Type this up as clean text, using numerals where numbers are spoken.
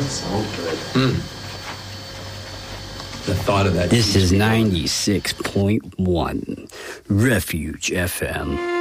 so good. The thought of that. This is 96.1 Refuge FM.